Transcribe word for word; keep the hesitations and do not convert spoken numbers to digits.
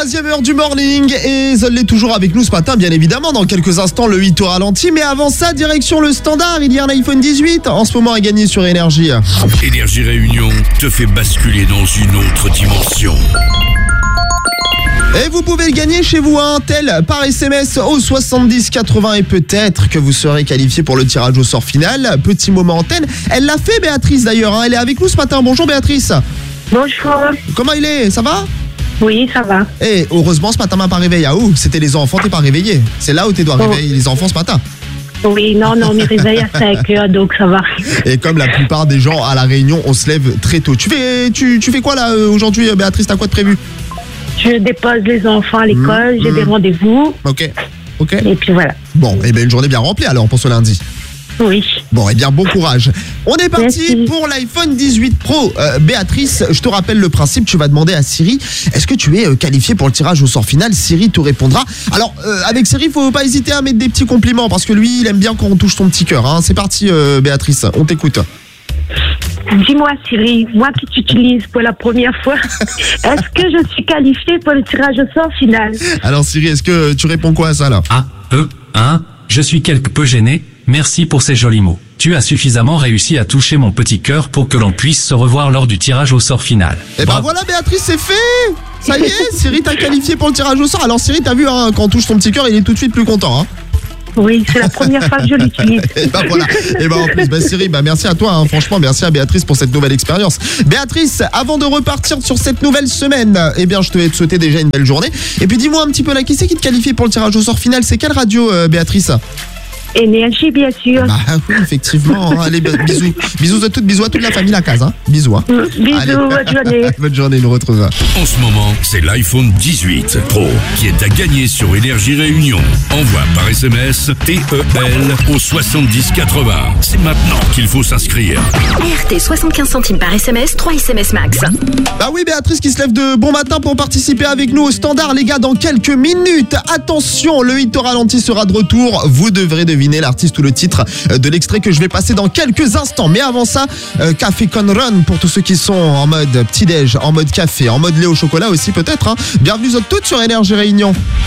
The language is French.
Troisième heure du morning et Zol est toujours avec nous ce matin, bien évidemment. Dans quelques instants, le huit au ralenti. Mais avant ça, direction le standard. Il y a un iPhone dix-huit en ce moment à gagner sur Énergie. Énergie Réunion te fait basculer dans une autre dimension. Et vous pouvez le gagner chez vous à un tel par S M S au soixante-dix quatre-vingts et peut-être que vous serez qualifié pour le tirage au sort final. Petit moment antenne. Elle l'a fait, Béatrice d'ailleurs. Hein. Elle est avec nous ce matin. Bonjour Béatrice. Bonjour. Comment il est? Ça va? Oui, ça va. Et heureusement ce matin m'a pas réveillé. Ah ouh, c'était les enfants, t'es pas réveillé. C'est là où tu dois Oh. réveiller les enfants ce matin. Oui, non, non, mes réveils à cinq heures, donc ça va. Et comme la plupart des gens à la Réunion, on se lève très tôt. Tu fais, tu, tu fais quoi là euh, aujourd'hui, Béatrice? T'as quoi de prévu? Je dépose les enfants à l'école, Mmh, j'ai mmh. des rendez-vous, Ok, ok. et puis voilà. Bon, et bien une journée bien remplie alors pour ce lundi. Oui. Bon, et bien bon courage. On est parti Merci. pour l'iPhone dix-huit Pro. Euh, Béatrice, je te rappelle le principe, tu vas demander à Siri, est-ce que tu es euh, qualifié pour le tirage au sort final? Siri te répondra. Alors, euh, avec Siri, il faut pas hésiter à mettre des petits compliments, parce que lui, il aime bien quand on touche son petit cœur. Hein. C'est parti, euh, Béatrice, on t'écoute. Dis-moi, Siri, moi qui t'utilise pour la première fois, est-ce que je suis qualifiée pour le tirage au sort final? Alors Siri, est-ce que tu réponds quoi à ça là? Ah, euh, hein, je suis quelque peu gêné, merci pour ces jolis mots. Tu as suffisamment réussi à toucher mon petit cœur pour que l'on puisse se revoir lors du tirage au sort final. Et ben Bravo. voilà Béatrice, c'est fait. Ça y est, Siri t'a qualifié pour le tirage au sort. Alors Siri, t'as vu, hein, quand on touche son petit cœur, il est tout de suite plus content. Hein. Oui, c'est la première fois que je l'utilise. Et bah voilà. Et bah en plus, bah Siri, bah merci à toi. Hein. Franchement, merci à Béatrice pour cette nouvelle expérience. Béatrice, avant de repartir sur cette nouvelle semaine, eh bien, je te vais te souhaiter déjà une belle journée. Et puis dis-moi un petit peu là, qui c'est qui te qualifie pour le tirage au sort final? C'est quelle radio, euh, Béatrice? Énergie, bien sûr. Bah oui, effectivement. Hein. Allez, bisous, bisous à toutes, bisous à toute la famille la case. Hein. Bisous. Hein. Bisous, Allez. bonne journée. Bonne journée, nous retrouvons. En ce moment, c'est l'iPhone dix-huit Pro qui est à gagner sur Énergie Réunion. Envoie par S M S T E L au soixante-dix quatre-vingts. C'est maintenant qu'il faut s'inscrire. R T soixante-quinze centimes par S M S, trois S M S max. Bah oui, Béatrice qui se lève de bon matin pour participer avec nous au standard, les gars, dans quelques minutes. Attention, le hit au ralenti sera de retour. Vous devrez deviner l'artiste ou le titre de l'extrait que je vais passer dans quelques instants. Mais avant ça, euh, Café Con Run pour tous ceux qui sont en mode petit-déj, en mode café, en mode lait au chocolat aussi peut-être. Hein. Bienvenue à toutes sur Énergie Réunion.